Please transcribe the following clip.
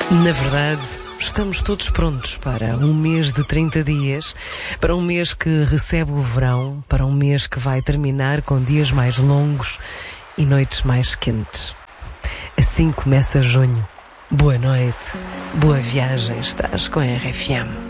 Na verdade, estamos todos prontos para um mês de 30 dias, para um mês que recebe o verão, para um mês que vai terminar com dias mais longos e noites mais quentes. Assim começa junho. Boa noite, boa viagem, estás com a RFM.